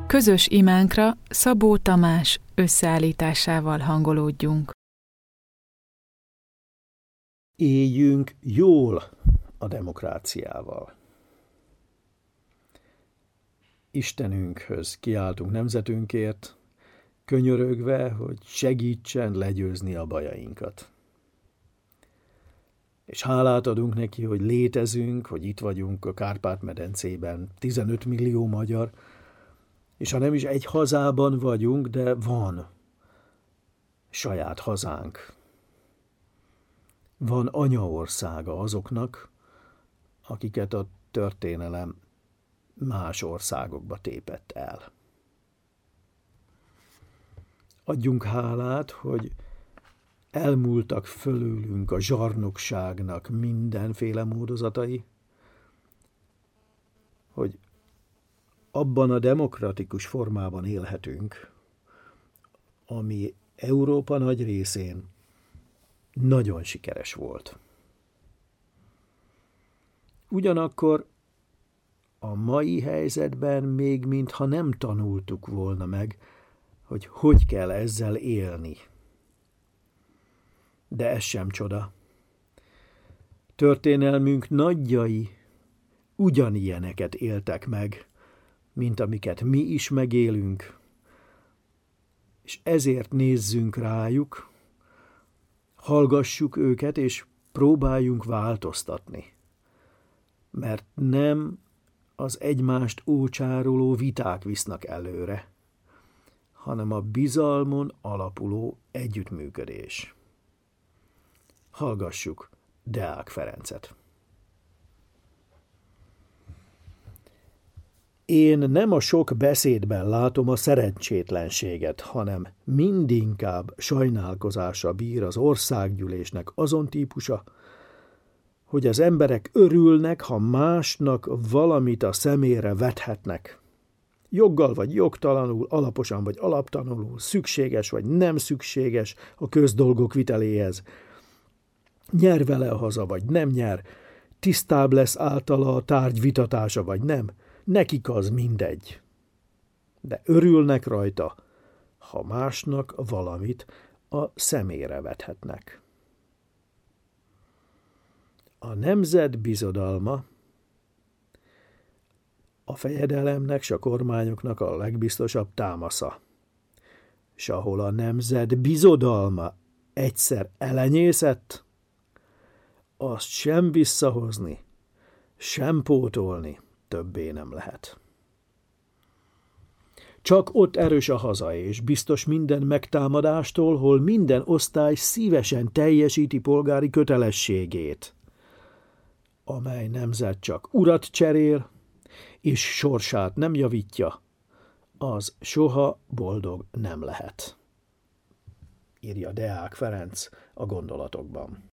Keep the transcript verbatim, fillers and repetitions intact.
Közös imánkra Szabó Tamás összeállításával hangolódjunk. Éljünk jól a demokráciával. Istenünkhöz kiáltunk nemzetünkért, könyörögve, hogy segítsen legyőzni a bajainkat. És hálát adunk neki, hogy létezünk, hogy itt vagyunk a Kárpát-medencében, tizenöt millió magyar, és ha nem is egy hazában vagyunk, de van saját hazánk. Van anyaországa azoknak, akiket a történelem más országokba tépett el. Adjunk hálát, hogy elmúltak fölülünk a zsarnokságnak mindenféle módozatai, hogy abban a demokratikus formában élhetünk, ami Európa nagy részén nagyon sikeres volt. Ugyanakkor a mai helyzetben még mintha nem tanultuk volna meg, hogy hogy kell ezzel élni. De ez sem csoda. Történelmünk nagyjai ugyanilyeneket éltek meg, mint amiket mi is megélünk, és ezért nézzünk rájuk, hallgassuk őket, és próbáljunk változtatni. Mert nem az egymást ócsároló viták visznek előre, hanem a bizalmon alapuló együttműködés. Hallgassuk Deák Ferencet. Én nem a sok beszédben látom a szerencsétlenséget, hanem mindinkább sajnálkozásra bír az országgyűlésnek azon típusa, hogy az emberek örülnek, ha másnak valamit a szemére vethetnek. Joggal vagy jogtalanul, alaposan vagy alaptalanul, szükséges vagy nem szükséges a közdolgok viteléhez. Nyer vele a haza, vagy nem nyer, tisztább lesz általa a tárgy vitatása, vagy nem, nekik az mindegy. De örülnek rajta, ha másnak valamit a szemére vethetnek. A nemzet bizodalma a fejedelemnek s a kormányoknak a legbiztosabb támasza. S ahol a nemzet bizodalma egyszer elenyészett, azt sem visszahozni, sem pótolni többé nem lehet. Csak ott erős a haza, és biztos minden megtámadástól, hol minden osztály szívesen teljesíti polgári kötelességét, amely nemzet csak urat cserél, és sorsát nem javítja, az soha boldog nem lehet. Írja Deák Ferenc a Gondolatokban.